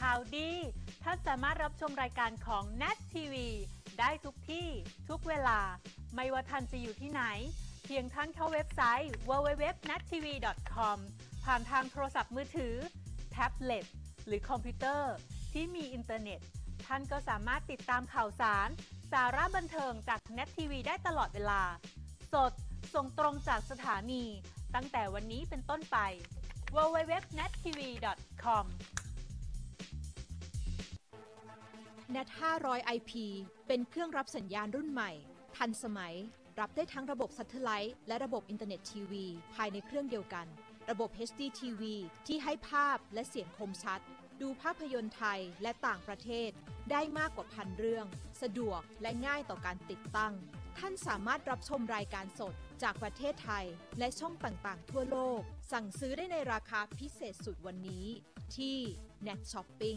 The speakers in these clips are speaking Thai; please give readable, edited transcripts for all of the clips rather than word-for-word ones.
ข่าวดีท่านสามารถรับชมรายการของ NAT TV ได้ทุกที่ทุกเวลาไม่ว่าท่านจะอยู่ที่ไหนเพียงท่านเข้าเว็บไซต์ www.nattv.com ผ่านทางโทรศัพท์มือถือแท็บเล็ตหรือคอมพิวเตอร์ที่มีอินเทอร์เน็ตท่านก็สามารถติดตามข่าวสารสาระบันเทิงจาก NAT TV ได้ตลอดเวลาสดส่งตรงจากสถานีตั้งแต่วันนี้เป็นต้นไป www.nattv.com NAT 500 IP เป็นเครื่องรับสัญญาณรุ่นใหม่ทันสมัยรับได้ทั้งระบบซัตเทไลท์และระบบอินเทอร์เน็ตทีวีภายในเครื่องเดียวกันระบบ HD TV ที่ให้ภาพและเสียงคมชัดดูภาพยนตร์ไทยและต่างประเทศได้มากกว่า1,000 เรื่องสะดวกและง่ายต่อการติดตั้งท่านสามารถรับชมรายการสดจากประเทศไทยและช่องต่างๆทั่วโลกสั่งซื้อได้ในราคาพิเศษสุดวันนี้ที่ NAT Shopping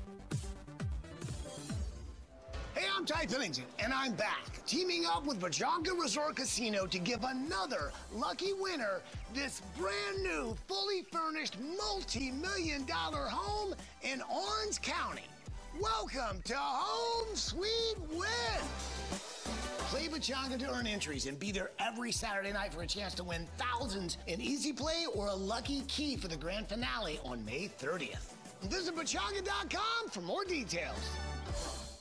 Hey, I'm Ty Pennington, and I'm back, teaming up with Pechanga Resort Casino to give another lucky winner this brand new, fully furnished, multi-million-dollar home in Orange County. Welcome to Home Sweet Win! Play Pechanga to earn entries and be there every Saturday night for a chance to win thousands in easy play or a lucky key for the grand finale on May 30th. Visit Pechanga.com for more details.